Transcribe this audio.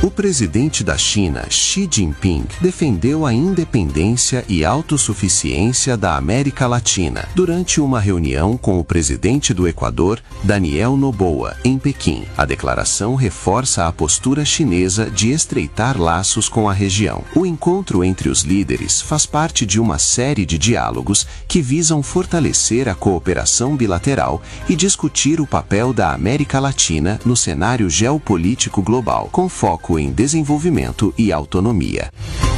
O presidente da China, Xi Jinping, defendeu a independência e autossuficiência da América Latina durante uma reunião com o presidente do Equador, Daniel Noboa, em Pequim. A declaração reforça a postura chinesa de estreitar laços com a região. O encontro entre os líderes faz parte de uma série de diálogos que visam fortalecer a cooperação bilateral e discutir o papel da América Latina no cenário geopolítico global, com foco em desenvolvimento e autonomia.